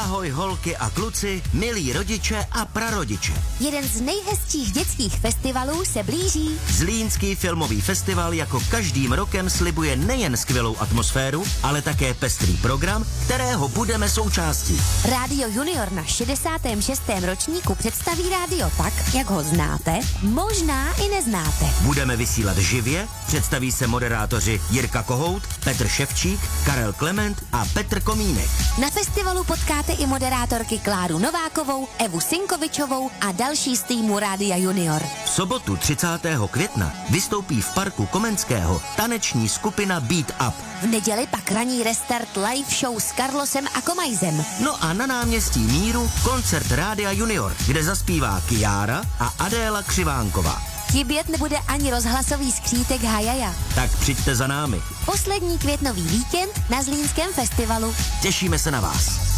Ahoj holky a kluci, milí rodiče a prarodiče. Jeden z nejhezčích dětských festivalů se blíží. Zlínský filmový festival jako každým rokem slibuje nejen skvělou atmosféru, ale také pestrý program, kterého budeme součástí. Rádio Junior na 66. ročníku představí rádio tak, jak ho znáte, možná i neznáte. Budeme vysílat živě, představí se moderátoři Jirka Kohout, Petr Ševčík, Karel Klement a Petr Komínek. Na festivalu potkáte i moderátorky Kláru Novákovou, Evu Sinkovičovou a další z týmu Rádia Junior. V sobotu 30. května vystoupí v parku Komenského taneční skupina Beat Up. V neděli pak raní restart live show s Carlosem a Komajzem. No a na náměstí Míru koncert Rádia Junior, kde zaspívá Kiára a Adéla Křivánková. Chybět nebude ani rozhlasový skřítek Hajaja. Tak přijďte za námi. Poslední květnový víkend na Zlínském festivalu. Těšíme se na vás.